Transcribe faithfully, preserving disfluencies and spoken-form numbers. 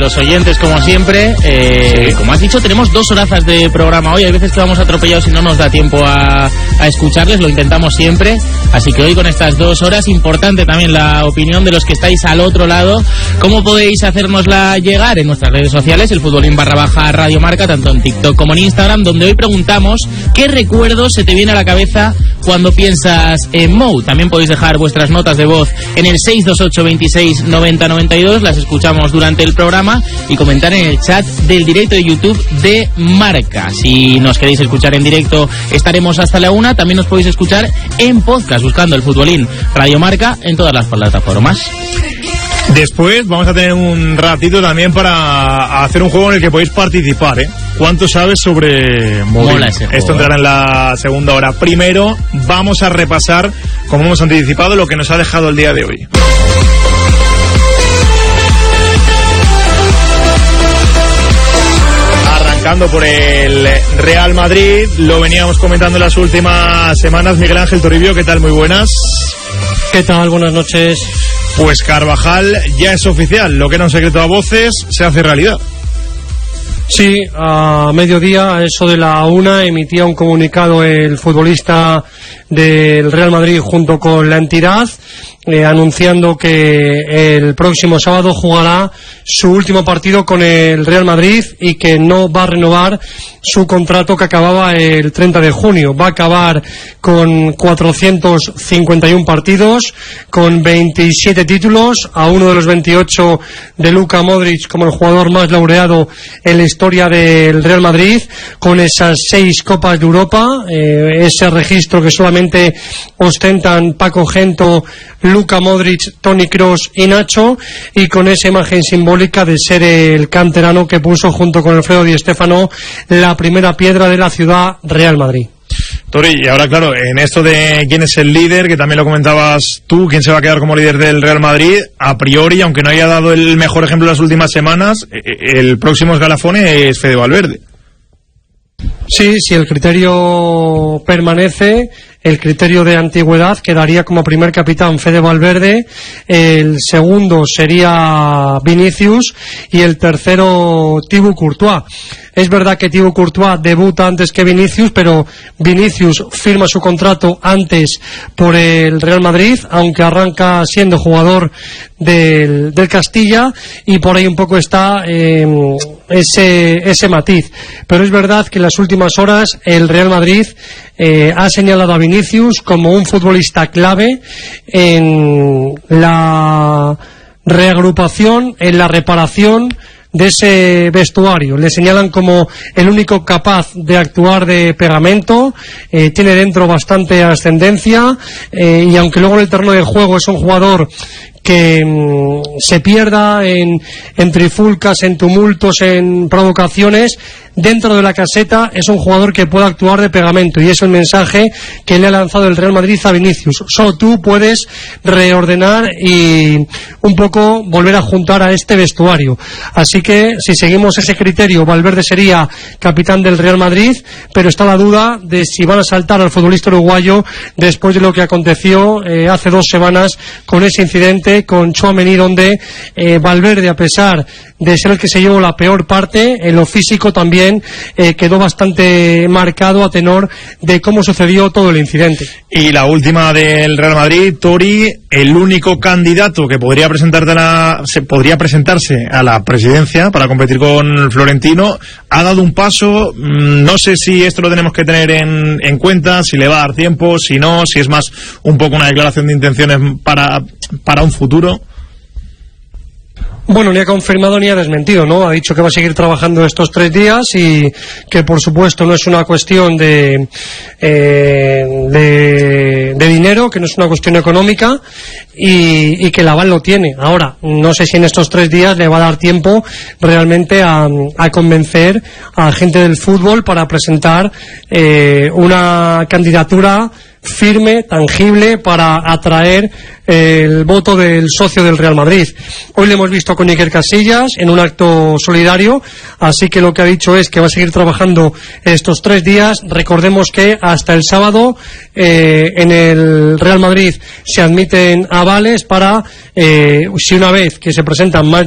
los oyentes como siempre. Eh, sí. Como has dicho, tenemos dos horazas de programa hoy. Hay veces que vamos atropellados y no nos da tiempo a, a escucharles, lo intentamos siempre. Así que hoy con estas dos horas, importante también la opinión de los que estáis al otro lado. ¿Cómo podéis hacérnosla llegar? En nuestras redes sociales, el Futbolín barra baja Radio Marca, tanto en TikTok como en Instagram, donde hoy preguntamos qué recuerdos se te viene a la cabeza cuando piensas en Mou. También podéis dejar vuestras notas de voz en el seis dos ocho, veintiséis, noventa, noventa y dos, las escuchamos durante el programa, y comentar en el chat del directo de YouTube de Marca. Si nos queréis escuchar en directo, estaremos hasta la una. También nos podéis escuchar en podcast buscando el Futbolín Radio Marca en todas las plataformas. Después vamos a tener un ratito también para hacer un juego en el que podéis participar, ¿eh? ¿Cuánto sabes sobre móvil? Esto entrará en la segunda hora. Primero vamos a repasar, como hemos anticipado, lo que nos ha dejado el día de hoy. Arrancando por el Real Madrid, lo veníamos comentando en las últimas semanas. Miguel Ángel Toribio, ¿qué tal? Muy buenas. ¿Qué tal? Buenas noches. Pues Carvajal ya es oficial, lo que era un secreto a voces se hace realidad. Sí, a mediodía, a eso de la una, emitía un comunicado el futbolista del Real Madrid junto con la entidad, eh, anunciando que el próximo sábado jugará su último partido con el Real Madrid y que no va a renovar su contrato que acababa el treinta de junio. Va a acabar con cuatrocientos cincuenta y uno partidos, con veintisiete títulos, a uno de los veintiocho de Luka Modric como el jugador más laureado en la historia del Real Madrid, con esas seis Copas de Europa, eh, ese registro que solamente ostentan Paco Gento, Luka Modric, Toni Kroos y Nacho, y con esa imagen simbólica de ser el canterano que puso junto con Alfredo Di Stéfano la primera piedra de la ciudad Real Madrid. Tori, y ahora claro, en esto de quién es el líder, que también lo comentabas tú, quién se va a quedar como líder del Real Madrid, a priori, aunque no haya dado el mejor ejemplo en las últimas semanas, el próximo escalafón es Fede Valverde. Sí, si el criterio permanece, el criterio de antigüedad, quedaría como primer capitán Fede Valverde, el segundo sería Vinicius y el tercero Thibaut Courtois. Es verdad que Thibaut Courtois debuta antes que Vinicius, pero Vinicius firma su contrato antes por el Real Madrid, aunque arranca siendo jugador del, del Castilla, y por ahí un poco está eh, ese, ese matiz. Pero es verdad que en las últimas horas el Real Madrid eh, ha señalado a Vinicius como un futbolista clave en la reagrupación, en la reparación de ese vestuario. Le señalan como el único capaz de actuar de pegamento, eh, tiene dentro bastante ascendencia, eh, y aunque luego en el terreno de juego es un jugador que mmm, se pierda en, en trifulcas, en tumultos, en provocaciones, dentro de la caseta es un jugador que puede actuar de pegamento, y es el mensaje que le ha lanzado el Real Madrid a Vinicius. Solo tú puedes reordenar y un poco volver a juntar a este vestuario. Así que si seguimos ese criterio, Valverde sería capitán del Real Madrid, pero está la duda de si van a saltar al futbolista uruguayo después de lo que aconteció eh, hace dos semanas con ese incidente con Tchouaméni, donde eh, Valverde, a pesar de ser el que se llevó la peor parte, en lo físico también eh, quedó bastante marcado a tenor de cómo sucedió todo el incidente. Y la última del Real Madrid, Tori, el único candidato que podría presentarte a la, se podría presentarse a la presidencia para competir con Florentino, ha dado un paso. No sé si esto lo tenemos que tener en, en cuenta, si le va a dar tiempo, si no, si es más un poco una declaración de intenciones para, para un futuro. Bueno, ni ha confirmado ni ha desmentido, ¿no? Ha dicho que va a seguir trabajando estos tres días y que, por supuesto, no es una cuestión de, eh, de, de dinero, que no es una cuestión económica, y, y que el aval lo tiene. Ahora, no sé si en estos tres días le va a dar tiempo realmente a, a convencer a gente del fútbol para presentar eh, una candidatura firme, tangible, para atraer el voto del socio del Real Madrid. Hoy le hemos visto con Iker Casillas en un acto solidario, así que lo que ha dicho es que va a seguir trabajando estos tres días. Recordemos que hasta el sábado eh, en el Real Madrid se admiten avales para, eh, si una vez que se presentan más